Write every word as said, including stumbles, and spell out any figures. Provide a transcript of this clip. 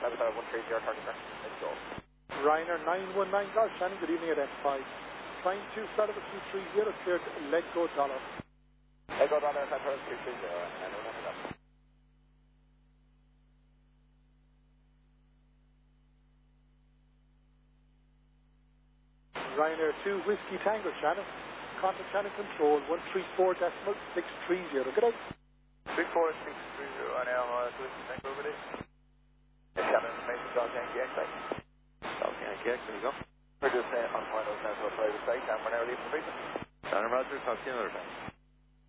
Avatar one three zero thirty, let's go. Ryanair nine one nine Golf, Shannon, good evening at X five. Flying two flight of two three zero, cleared Let Go Dollar. Let Go Dollar, Avatar two three zero, and remember that. Ryanair two Whiskey Tango, Shannon. Contact Shannon Control one three four decimal six three zero. Good day. three four six three zero, and now uh, Whiskey Tango over there. Shannon, Mason, Golf Yankee X eight. Golf Yankee X, there you go. We're just uh, on final now to a private site, and we're now leaving the base. Shannon Roger, talk to you another time.